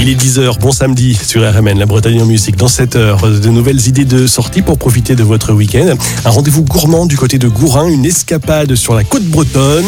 Il est 10h, bon samedi sur RMN, la Bretagne en musique. Dans cette heure, de nouvelles idées de sortie pour profiter de votre week-end. Un rendez-vous gourmand du côté de Gourin, une escapade sur la côte bretonne.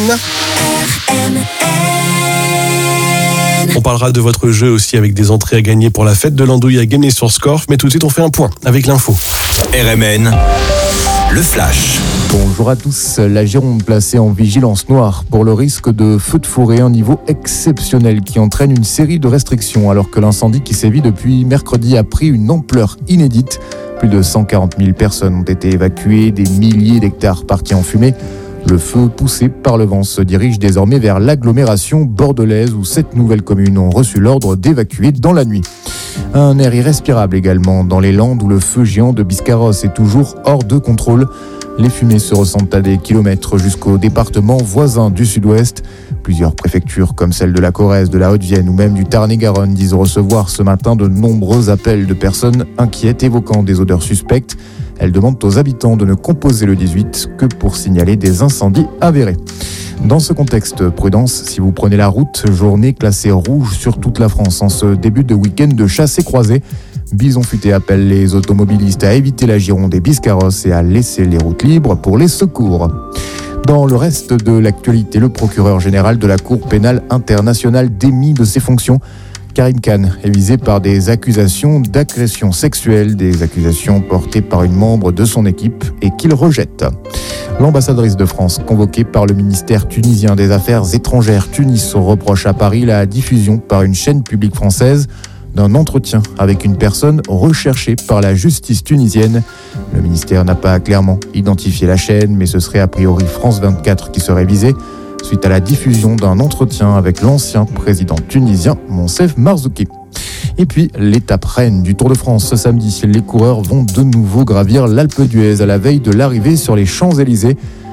On parlera de votre jeu aussi avec des entrées à gagner pour la fête de l'andouille à Guémené-sur-Scorff. Mais tout de suite, on fait un point avec l'info. RMN, le flash. Bonjour à tous. La Gironde placée en vigilance noire pour le risque de feu de forêt, un niveau exceptionnel qui entraîne une série de restrictions alors que l'incendie qui sévit depuis mercredi a pris une ampleur inédite. Plus de 140 000 personnes ont été évacuées, des milliers d'hectares partis en fumée. Le feu, poussé par le vent, se dirige désormais vers l'agglomération bordelaise où 7 nouvelles communes ont reçu l'ordre d'évacuer dans la nuit. Un air irrespirable également dans les Landes où le feu géant de Biscarrosse est toujours hors de contrôle. Les fumées se ressentent à des kilomètres jusqu'au département voisin du sud-ouest. Plusieurs préfectures comme celle de la Corrèze, de la Haute-Vienne ou même du Tarn-et-Garonne disent recevoir ce matin de nombreux appels de personnes inquiètes évoquant des odeurs suspectes. Elles demandent aux habitants de ne composer le 18 que pour signaler des incendies avérés. Dans ce contexte, prudence si vous prenez la route, journée classée rouge sur toute la France en ce début de week-end de chasse et croisée. Bison Futé appelle les automobilistes à éviter la Gironde et Biscarrosse et à laisser les routes libres pour les secours. Dans le reste de l'actualité, le procureur général de la Cour pénale internationale démis de ses fonctions. Karim Khan est visé par des accusations d'agression sexuelle, des accusations portées par une membre de son équipe et qu'il rejette. L'ambassadrice de France, convoquée par le ministère tunisien des Affaires étrangères, Tunis, reproche à Paris la diffusion par une chaîne publique française d'un entretien avec une personne recherchée par la justice tunisienne. Le ministère n'a pas clairement identifié la chaîne, mais ce serait a priori France 24 qui serait visée, suite à la diffusion d'un entretien avec l'ancien président tunisien Moncef Marzouki. Et puis, l'étape reine du Tour de France ce samedi. Les coureurs vont de nouveau gravir l'Alpe d'Huez à la veille de l'arrivée sur les Champs-Élysées.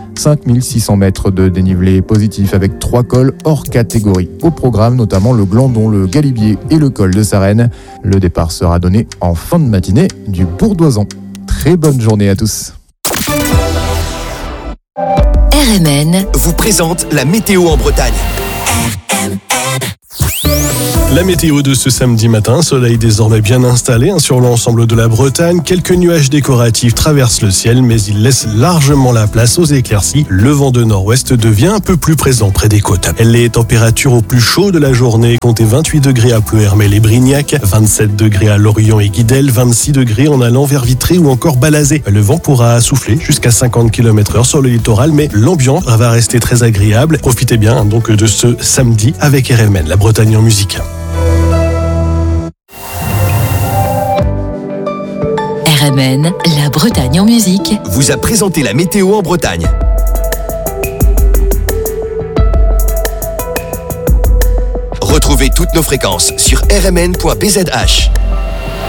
5600 mètres de dénivelé positif avec 3 cols hors catégorie. Au programme, notamment le Glandon, le Galibier et le col de Sarenne. Le départ sera donné en fin de matinée du Bourdoisan. Très bonne journée à tous. RMN vous présente la météo en Bretagne. La météo de ce samedi matin, soleil désormais bien installé sur l'ensemble de la Bretagne. Quelques nuages décoratifs traversent le ciel, mais ils laissent largement la place aux éclaircies. Le vent de nord-ouest devient un peu plus présent près des côtes. Les températures au plus chaud de la journée, comptez 28 degrés à Pleuhermel et Brignac, 27 degrés à Lorient et Guidel, 26 degrés en allant vers Vitré ou encore Balazé. Le vent pourra souffler jusqu'à 50 km/h sur le littoral, mais l'ambiance va rester très agréable. Profitez bien donc de ce samedi avec RMN, la Bretagne en musique. RMN, la Bretagne en musique, vous a présenté la météo en Bretagne. Retrouvez toutes nos fréquences sur rmn.bzh.